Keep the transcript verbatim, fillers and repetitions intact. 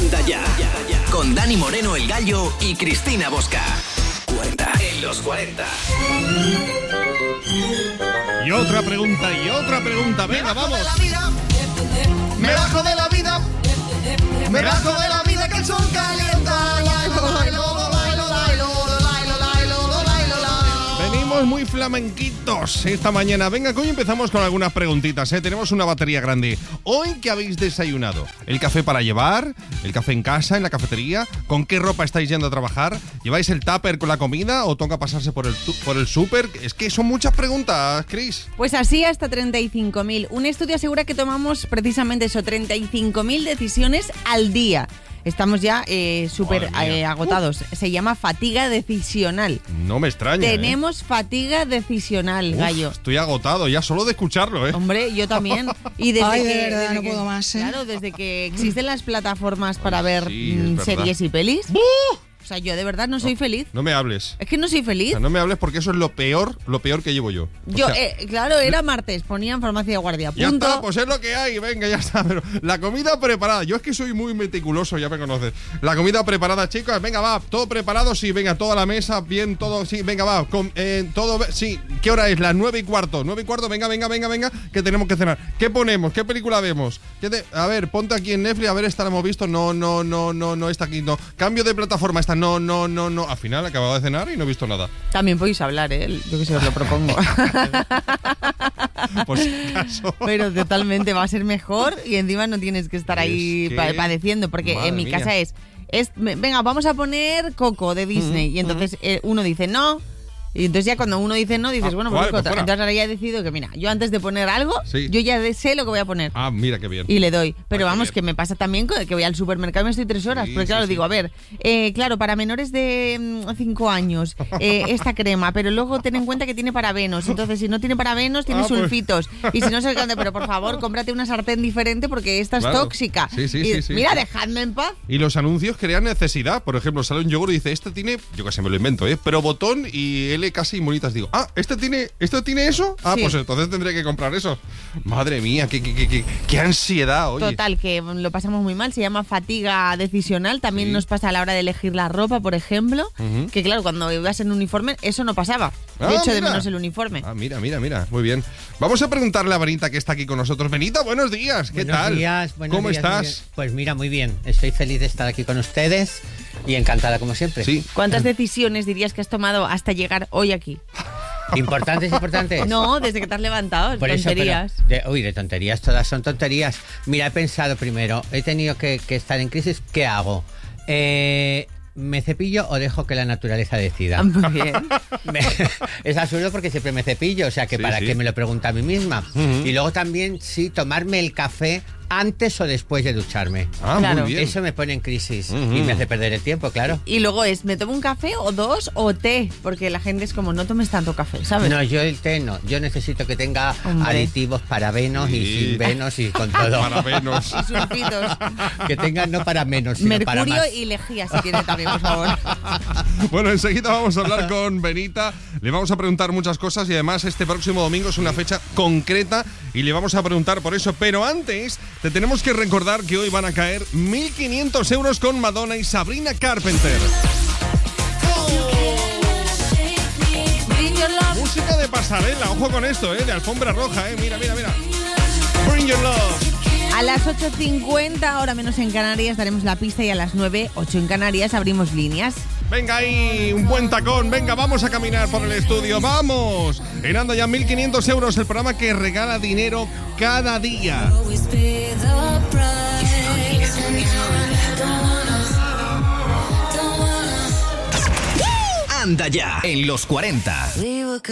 Anda ya, con Dani Moreno el Gallo y Cristina Bosca. Cuenta en los cuarenta. Y otra pregunta, y otra pregunta. Venga, vamos. Me bajo de la vida. Me bajo de la vida que el sol calienta. Bailo, bailo, bailo, bailo, bailo, bailo, bailo. Venimos muy flamenquitos esta mañana. Venga, que hoy empezamos con algunas preguntitas, ¿eh? Tenemos una batería grande. Hoy, ¿qué habéis desayunado? ¿El café para llevar? ¿El café en casa, en la cafetería? ¿Con qué ropa estáis yendo a trabajar? ¿Lleváis el tupper con la comida o toca pasarse por el, por el súper? Es que son muchas preguntas, Cris. Pues así hasta treinta y cinco mil. Un estudio asegura que tomamos precisamente eso, treinta y cinco mil decisiones al día. Estamos ya eh, súper eh, agotados. Uh. Se llama fatiga decisional. No me extraña. Tenemos ¿eh? fatiga decisional, Uf, Gallo. Estoy agotado ya solo de escucharlo, ¿eh? Hombre, yo también. Y desde Ay, que, de verdad, desde no que, puedo más, ¿eh? Claro, desde que existen las plataformas para Ay, ver sí, mm, series y pelis. ¡Buh! O sea, yo de verdad no soy no, feliz. No me hables. Es que no soy feliz. O sea, no me hables porque eso es lo peor, lo peor que llevo yo. O Yo, sea, eh, claro, era martes, ponían farmacia de guardia. ya Punto. está, pues es lo que hay, venga, ya está. Pero la comida preparada, yo es que soy muy meticuloso, ya me conoces. La comida preparada, chicos, venga, va, todo preparado, sí, venga, toda la mesa, bien, todo, sí, venga, va, con, eh, todo, sí. ¿Qué hora es? Las nueve y cuarto, nueve y cuarto, venga, venga, venga, venga, que tenemos que cenar. ¿Qué ponemos? ¿Qué película vemos? ¿Qué te, a ver, ponte aquí en Netflix, a ver, esta la hemos visto, no, no, no, no, no, está aquí, no. Cambio de plataforma, esta, no, no, no, no. Al final he acabado de cenar y no he visto nada. También podéis hablar, ¿eh? Yo que sé, os lo propongo. Por si acaso. Pero totalmente va a ser mejor y encima no tienes que estar ahí Es que... pa- padeciendo, porque Madre en mi mía. casa es, es, venga, vamos a poner Coco de Disney, Mm, y entonces eh, uno dice no. Y entonces ya cuando uno dice no, dices, Ah, bueno, pues vale, pues otra. fuera. Entonces ahora ya he decidido que, mira, yo antes de poner algo, Sí. yo ya sé lo que voy a poner. Ah, mira qué bien. Y le doy. Pero Ay, qué vamos, bien. que me pasa también con- que voy al supermercado y me estoy tres horas. Sí, porque claro, sí, sí. digo, a ver, eh, claro, para menores de cinco años, eh, esta crema, pero luego ten en cuenta que tiene parabenos. Entonces, si no tiene parabenos, tiene Ah, pues. sulfitos. Y si no sé qué, pero por favor, cómprate una sartén diferente porque esta es Claro. tóxica. Sí, sí, Y, sí, sí. Mira, dejadme en paz. Y los anuncios crean necesidad. Por ejemplo, sale un yogur y dice, este tiene, yo que sé, me lo invento, ¿eh? Pero botón y L casi inmunitas. Digo, ah, ¿este tiene, ¿esto tiene eso? Ah, Sí. pues entonces tendré que comprar eso. Madre mía, qué, qué, qué, qué, qué ansiedad, oye. Total, que lo pasamos muy mal. Se llama fatiga decisional. También Sí. nos pasa a la hora de elegir la ropa, por ejemplo. Ujú. Que claro, cuando ibas en uniforme, eso no pasaba. Ah, De hecho, de mira. menos el uniforme. Ah, mira, mira, mira, muy bien. Vamos a preguntarle a Benita, que está aquí con nosotros. Benita, buenos días, ¿qué Buenos tal? días, buenos ¿Cómo días, muy estás? bien. Pues mira, muy bien. Estoy feliz de estar aquí con ustedes y encantada como siempre. Sí. ¿Cuántas decisiones dirías que has tomado hasta llegar hoy aquí? ¿Importantes, importantes? No, desde que te has levantado, Por eso, tonterías. pero de- uy, de tonterías, todas son tonterías. Mira, he pensado primero, he tenido que, que estar en crisis, ¿qué hago? Eh, ¿Me cepillo o dejo que la naturaleza decida? Muy bien. Me- es absurdo porque siempre me cepillo, o sea que Sí, para sí. qué me lo pregunto a mí misma. Ujú. Y luego también, sí, tomarme el café antes o después de ducharme. Ah, Claro. muy bien. Eso me pone en crisis Ujú. y me hace perder el tiempo, claro. Y luego es, ¿me tomo un café o dos o té? Porque la gente es como, no tomes tanto café, ¿sabes? No, yo el té no. Yo necesito que tenga Hombre. aditivos para venos Sí. y sin venos y con todo. Para menos. Y sulfitos. Que tengan no para menos, sino para Mercurio más. y lejía si tiene también, por favor. Bueno, enseguida vamos a hablar con Benita. Le vamos a preguntar muchas cosas y además este próximo domingo es una fecha concreta y le vamos a preguntar por eso. Pero antes, te tenemos que recordar que hoy van a caer mil quinientos euros con Madonna y Sabrina Carpenter. Bring your love. Música de pasarela, ojo con esto, ¿eh? De alfombra roja, ¿eh? Mira, mira, mira. Bring your love. A las ocho cincuenta, ahora menos en Canarias, daremos la pista y a las nueve, ocho en Canarias, abrimos líneas. Venga ahí, un buen tacón. Venga, vamos a caminar por el estudio. ¡Vamos! En Anda ya mil quinientos euros, el programa que regala dinero cada día. Anda ya en los cuarenta.